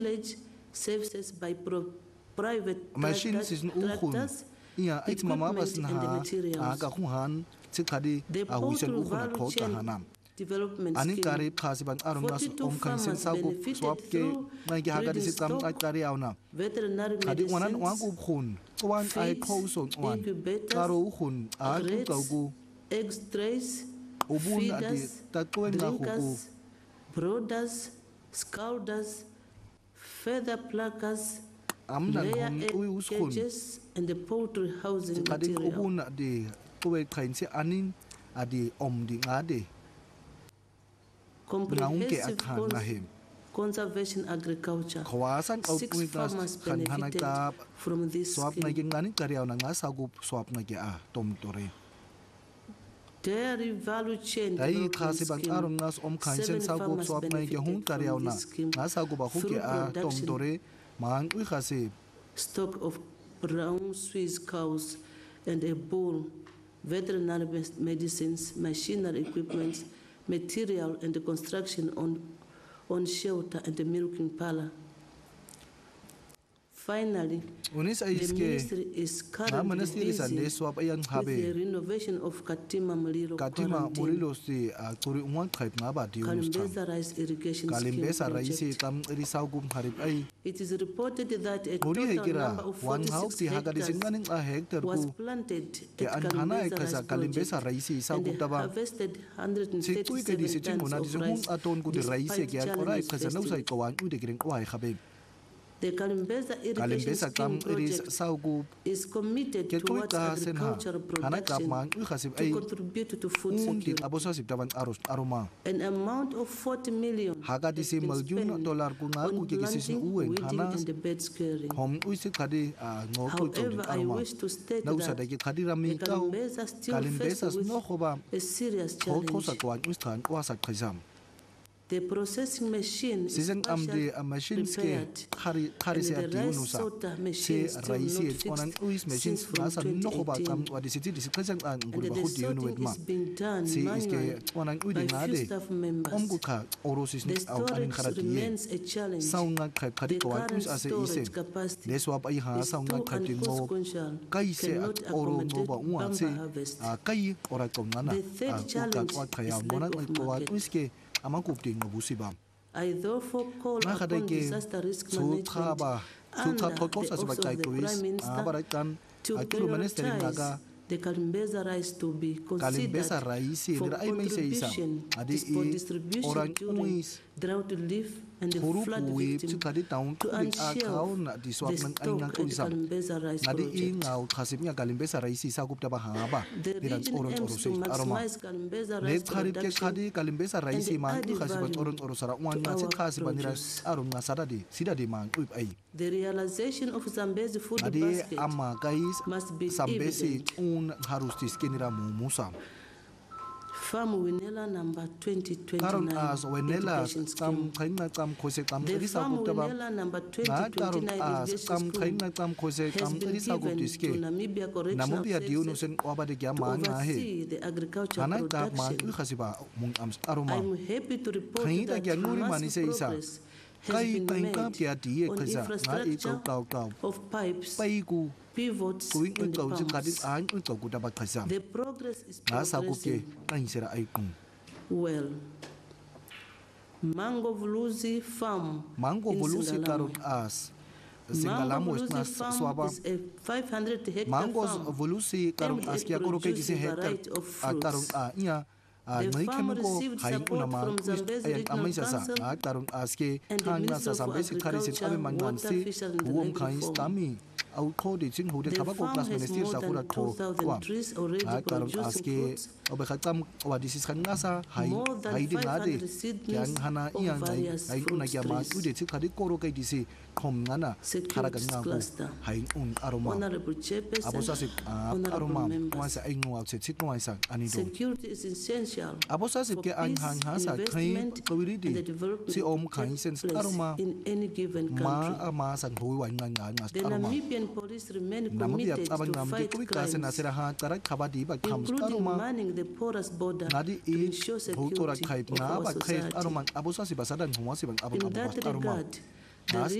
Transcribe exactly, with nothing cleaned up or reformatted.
services by pro private machines is tractors, iya it mama bas equipment na and the ha materials. aga khuhan tsikadi The a huisel poultry u khuna value khota chain hanam development ani scheme, kari khasi ban arum nas forty-two om khan sen farmers sa ku benefited swap ke through ngai ge haga breeding disi tam stock, kari auna veterinary kadi wanan wa medicines, ku khun wan ai feeds, khouso wan incubators, karo khun a ku crates, kaugu egg trays, ubun adi feeders, takwen nga huku drinkers, brooders, scalders, feather pluckers, amnan layer hom egg ui uskun cages, and the poultry housing kadi material. ubun adi kuwe kain se anin adi om di ngade Comprehensive akhan cons- ngahem. conservation agriculture. Kawasan au Six kui tas farmers kan benefited hanaka from this swap scheme. ngagi ngani kariaw na nga sagup swap ngagi a tom tore Dairy value chain dai development khasi bang scheme. aron nas om khan sen Seven sagup farmers swap ngagi hun benefited kariaw from na this scheme nga sagup a huke through a tom production tore mang ui khasi stock of brown Swiss cows and a bull, veterinary mes- medicines, machinery equipment, material and the construction on, on shelter and the milking parlor. Finally, unis the aiske ministry is na currently manastiri sande busy swap ayan with the habe renovation of Katima Mulilo katima quarantine, murilo si a turi unwan khaip nga ba di unus tham Kalimbeza Rice Irrigation Scheme kalimbesa raisi project. kam ri sagum harip ai It is reported that a muri total hekira number of wan hau forty-six ti haga di hectares singaning a hektar was ku planted ke at an hana Kalimbeza kaisa Rice kalimbesa project raisi and sagum they taba harvested one hundred si tui ke di si thirty-seven chingu na tons di of hun rice aton ku di raisi despite ke orai challenges kaisa faced nau sai with. kawan u de greng wai khabe The Kalimbeza Irrigation kalimbesa kam Scheme iris project saugu is committed ke tui towards ka sen ha agricultural hana kap production man u khasib to ai contribute to food un di security. abosa sip taban aros aroma An amount of forty million haga di has si been maljun spent dollar ku nga ku on ke si planting, uwen weeding, hana and the bed squaring. hom u si khadi a ngo ku to di However, I aroma wish to state na usa that de ke khadi rami the kau Kalimbeza still kalimbesa faced no with khoba a serious tho tho sa challenge. kwan u stan wa sa khaisam The processing machine is season am partially de a machine ske prepared, khari khari and se the ati rice unusa sorter se machine still raisi not onan fixed uis machines since from nasa no khoba kam twenty eighteen. wa di siti di sikhasan an And gurba the khudi unu sorting wedma is being done si iske manually onan udi by few ngade staff om members. gukha orosis The ni au anin storage kharati ye remains a challenge. saunga khai khadi The ko wan current us ase ise storage capacity deswap ai ha is saunga too khati ngo inconsequential, kai se cannot at oro no ba accommodate uan se bumper harvest. a kai ora kom nana The third a challenge wa khaya is ngona lack of ko wan market. uske ama kupti ngobusi ba I therefore call na khada upon ke disaster risk su management khaba su under kha the thot sa office ba of kai the ko is Prime a Minister bara kan to a kilo minister prioritize naga the Kalimbeza rice to be kalimbesa considered raisi for dira ai mai sai isa contribution adi for e distribution orang during uis drought relief and the huru flood kuwe victim tu kadi taun to tu a kau unshelve na di the swap nang ai stock ngang at ko isam Kalimbeza rice ngadi i project. ngau khasip nya kalimbesa raisi sa gupta ba ha ba The diran region oron oro aims to sei aroma maximize Kalimbeza le rice kharip ke production khadi kalimbesa raisi and man added tu khasip value oron oro sara wan to na se our khasip banira produce. aron na sada di sida di man up ai The realization of Zambezi food ngadi basket amma guys must be sambesi evident. un harus diskenira mu musa Farm Winela number twenty karon twenty-nine as wenela irrigation kam scheme. khaina kam khose kam The risa Farm gupta ba Winela number na twenty karon twenty-nine as irrigation kam scheme khaina kam khose has kam been risa given to guptiske Namibia Correctional namibia diunu Services sen obade kya to man na he oversee the agricultural hana ka man u production. khasiba mung am aroma I'm happy to report Khain da that kya nuri mani se massive isa progress has kai been kai ka made kya die on khaisa na e kau infrastructure kau kau of pipes, pai ku pivots, ku in and kau sin kadi pumps. an u kau ku da ba khaisa The progress is na sa ku ke progressing kan sera ai kun well. Mango Vuluzi Farm mango in bolusi Singalamo. karot as singalamo Mango na Vuluzi Farm swaba is a five hundred hectare mangos farm volusi karong aimed at askia kuro ke kisi producing hektar variety of a fruits. karong a iya a The ngai farm kemen ko received hain support una ma from Zambezi ayan Regional amai sa sa Council a karong aske and the hang na Ministry sa of sambe si kari sin Agriculture, ame mangan Water, si Fisheries and huom Labour kai Reform. stami au ko de chin hu de The khaba ko farm class has minister more sa kura than ko two thousand kwa trees already a karong producing aske fruits. obe khatam wa disis khan nga sa hai More than hai di five ngade hundred seedlings kyang hana of iya ngai various hai una fruit kya ma trees. u de chi khadi koro kai disi khom ngana khara Securities nga ko cluster. hai un aroma Honorable Chairperson, abosa sip honorable aroma members. wa sa ai ngwa se chit ngwa sa ani do Security is essential abosa sip for ke an peace, hang ha sa khai investment, kawiri and the di development si om to khai take sen place aroma in any given ma country. ama sang hui wa ngang ngang ngas The aroma Namibian police remain namabia committed abang to nam de fight kuwi ka sen crimes, asira ha tara khabadi ba kham including aroma manning the porous border ngadi to i ensure hu tora security khai of na our ba khai society. aroma abosa si basadan huwa si bang abang In abang that aroma regard, The Ngas-